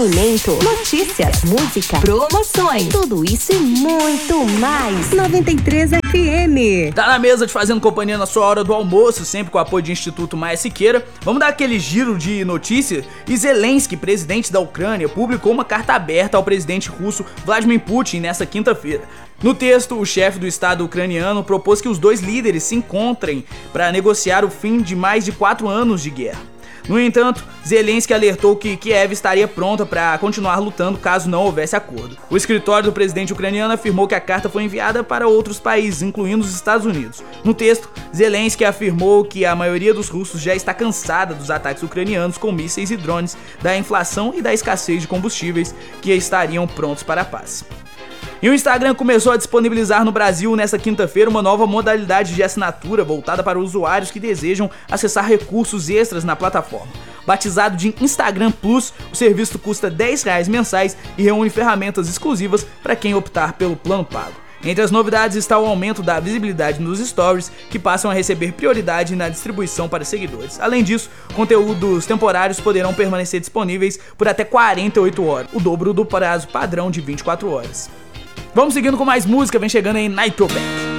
Entretenimento, notícias, música, promoções, tudo isso e muito mais. 93 FM. Tá na mesa de Fazendo Companhia na sua hora do almoço, sempre com o apoio de Instituto Maia Siqueira. Vamos dar aquele giro de notícias. E Zelensky, presidente da Ucrânia, publicou uma carta aberta ao presidente russo Vladimir Putin nesta quinta-feira. No texto, o chefe do Estado ucraniano propôs que os dois líderes se encontrem para negociar o fim de mais de 4 anos de guerra. No entanto, Zelensky alertou que Kiev estaria pronta para continuar lutando caso não houvesse acordo. O escritório do presidente ucraniano afirmou que a carta foi enviada para outros países, incluindo os Estados Unidos. No texto, Zelensky afirmou que a maioria dos russos já está cansada dos ataques ucranianos com mísseis e drones, da inflação e da escassez de combustíveis, que estariam prontos para a paz. E o Instagram começou a disponibilizar no Brasil nesta quinta-feira uma nova modalidade de assinatura voltada para usuários que desejam acessar recursos extras na plataforma. Batizado de Instagram Plus, o serviço custa R$10 mensais e reúne ferramentas exclusivas para quem optar pelo plano pago. Entre as novidades está o aumento da visibilidade nos stories, que passam a receber prioridade na distribuição para seguidores. Além disso, conteúdos temporários poderão permanecer disponíveis por até 48 horas, o dobro do prazo padrão de 24 horas. Vamos seguindo com mais música, vem chegando aí Nitroback.